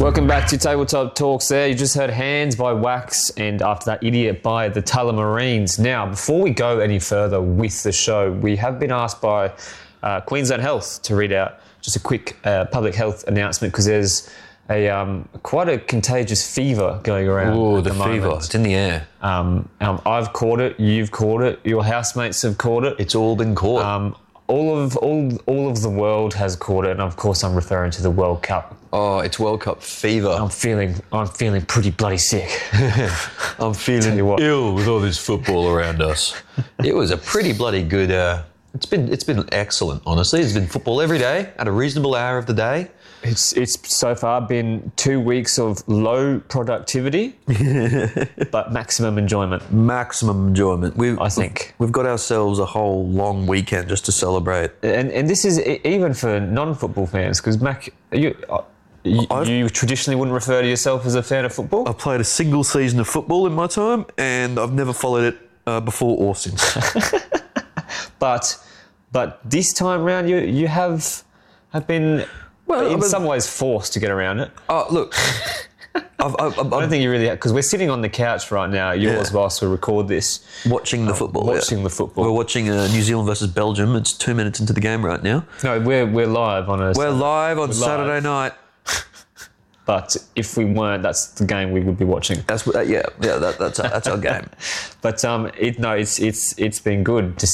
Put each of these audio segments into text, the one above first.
Welcome back to Tabletop Talks there. You just heard Hands by Wax and after that Idiot by the Tullamarines. Now, before we go any further with the show, we have been asked by Queensland Health to read out just a quick public health announcement because there's quite a contagious fever going around. Oh, at the fever. moment. It's in the air. I've caught it, you've caught it, your housemates have caught it. It's all been caught. All of the world has caught it, and of course I'm referring to the World Cup. Oh, it's World Cup fever. I'm feeling pretty bloody sick. I'm feeling ill with all this football around us. It was a pretty bloody good. It's been excellent, honestly. It's been football every day at a reasonable hour of the day. It's so far been 2 weeks of low productivity, but maximum enjoyment. Maximum enjoyment. I think we've got ourselves a whole long weekend just to celebrate. And this is even for non-football fans, because Mac, you traditionally wouldn't refer to yourself as a fan of football. I've played a single season of football in my time, and I've never followed it before or since. But this time round, you have been. Well, in some ways forced to get around it. Oh, look. I don't think you really have, because we're sitting on the couch right now, yours whilst we record this. Watching the football. The football. We're watching New Zealand versus Belgium. It's 2 minutes into the game right now. No, we're live on Saturday night. But if we weren't, that's the game we would be watching. That's our game. But it's been good to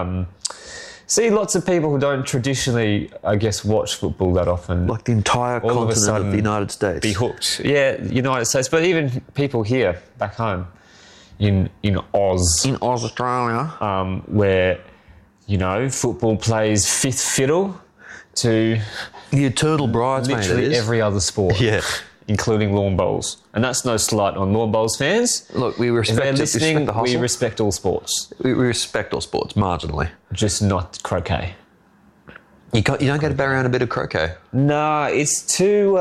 see lots of people who don't traditionally, I guess, watch football that often. Like the entire continent of the United States. Be hooked. Yeah, United States. But even people here, back home, in Oz. In Oz, Australia. Where, football plays fifth fiddle to... the eternal bridesmaid. Literally every other sport. Yeah. Including lawn bowls. And that's no slight on lawn bowls fans. Look, we respect the hustle. We respect all sports. We respect all sports, marginally. Just not croquet. You don't get around a bit of croquet? No, it's too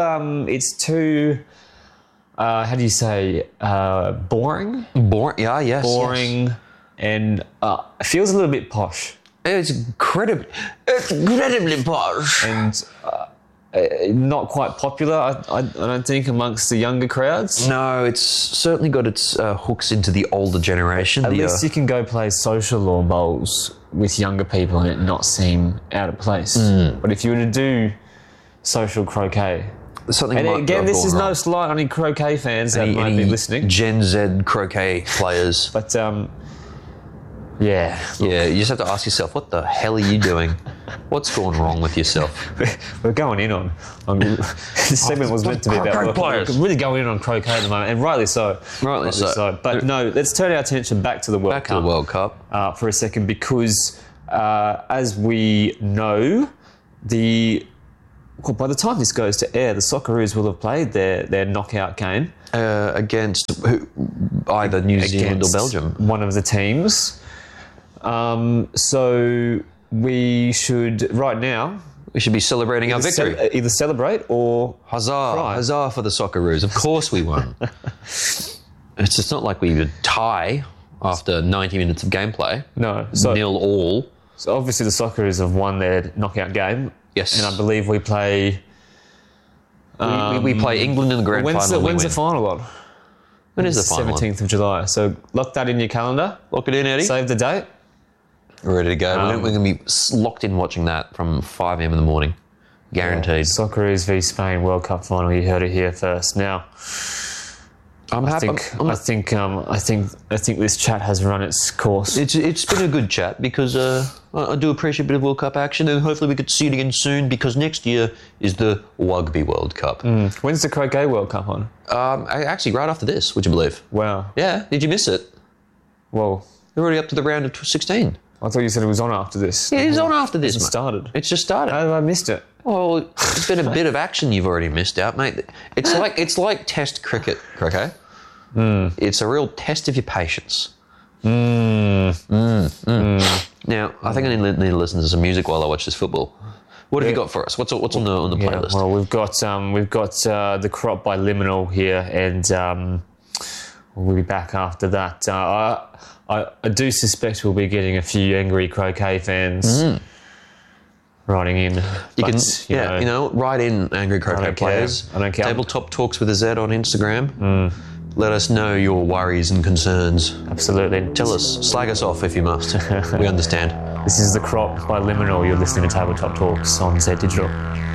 how do you say, boring? Boring, yeah, yes. Boring, yes. And it feels a little bit posh. It's incredibly posh. And... not quite popular, I don't think, amongst the younger crowds. No, it's certainly got its hooks into the older generation. At least you can go play social lawn bowls with younger people and it not seem out of place. But if you were to do social croquet... Something and again, this is no slight on any croquet fans that might be listening. Gen Z croquet players. But, yeah. Yeah, you just have to ask yourself, what the hell are you doing? What's gone wrong with yourself? We're going in on this segment was meant to be about players. We're really going in on croquet at the moment, and rightly so. Rightly so. But no, let's turn our attention back to the World Cup. Back to the World Cup. For a second, because as we know, by the time this goes to air, the Socceroos will have played their knockout game. Against either New Zealand or Belgium. One of the teams. So we should, right now... We should be celebrating our victory. Either celebrate or... Huzzah! Cry. Huzzah for the Socceroos. Of course we won. It's just not like we would tie after 90 minutes of gameplay. No. Nil all. So obviously the Socceroos have won their knockout game. Yes. And I believe we play... we play England in the grand final. When's the final on? When is the final? 17th of July. So lock that in your calendar. Lock it in, Eddie. Save the date. We're ready to go. We're going to be locked in watching that from 5 a.m. in the morning. Guaranteed. Yeah. Socceroos v Spain World Cup final. You heard it here first. Now, I think this chat has run its course. It's been a good chat because I do appreciate a bit of World Cup action, and hopefully we could see it again soon because next year is the Rugby World Cup. When's the Croquet World Cup on? Actually, right after this, would you believe? Wow. Yeah. Did you miss it? Well, we're already up to the round of 16. I thought you said it was on after this. Yeah, it's on after this, mate. Started. It's just started. I missed it. Well, it's been a bit of action you've already missed out, mate. It's like Test cricket, croquet. It's a real test of your patience. Now, I think I need to listen to some music while I watch this football. What have you got for us? What's on the playlist? Well, we've got The Crop by Liminal here, and we'll be back after that. I do suspect we'll be getting a few angry croquet fans writing in. You can, But, you know, write in Angry Croquet don't care. Players. I don't care. Tabletop Talks with a Z on Instagram. Let us know your worries and concerns. Absolutely. Tell us, slag us off if you must. We understand. This is The Crop by Liminal. You're listening to Tabletop Talks on Z Digital.